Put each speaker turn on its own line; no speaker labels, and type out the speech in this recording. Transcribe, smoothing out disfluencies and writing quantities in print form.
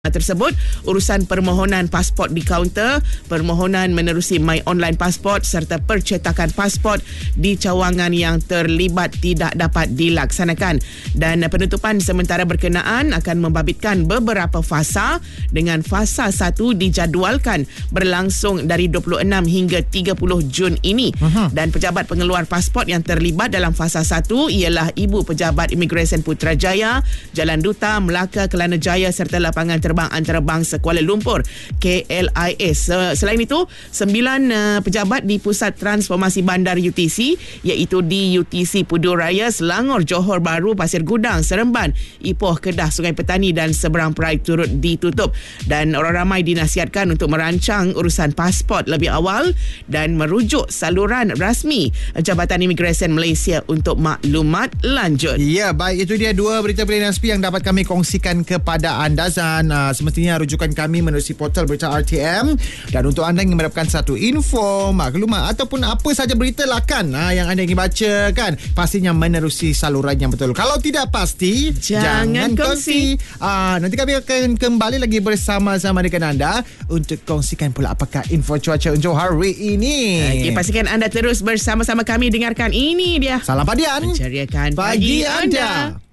tersebut, urusan permohonan pasport di kaunter, permohonan menerusi My Online Passport serta percetakan pasport di cawangan yang terlibat tidak dapat dilaksanakan. Dan penutupan sementara berkenaan akan membabitkan beberapa fasa, dengan fasa 1 dijadualkan berlangsung dari 26 hingga 30 Jun ini. Dan pejabat pengeluar pasport yang terlibat dalam fasa 1 ialah Ibu Pejabat Imigresen Putrajaya, Jalan Duta, Melaka, Kelana Jaya serta lapangan terbang antarabangsa Kuala Lumpur KLIS. Selain itu, 9 pejabat di Pusat Transformasi Bandar UTC, iaitu di UTC Pudur Raya, Selangor, Johor Bahru, Pasir Gudang, Seremban, Ipoh, Kedah, Sungai Petani dan Seberang Perai turut ditutup. Dan orang ramai dinasihatkan untuk merancang urusan pasport lebih awal dan merujuk saluran rasmi Jabatan Imigresen Malaysia untuk maklumat lanjut.
Ya, baik, itu dia 2 berita pilihan SP yang dapat kami kongsikan kepada anda. Dan semestinya rujukan kami menerusi portal berita RTM. Dan untuk anda yang mendapatkan satu info, maklumat ataupun apa saja berita lakan yang anda ingin baca kan, pastinya menerusi saluran yang betul. Kalau tidak pasti, jangan kongsi. Nanti kami akan kembali lagi bersama-sama dengan anda untuk kongsikan pula apakah info cuaca untuk hari ini.
Okay, pastikan anda terus bersama-sama kami dengarkan. Ini dia
Salam Padian,
menceriakan
pagi anda.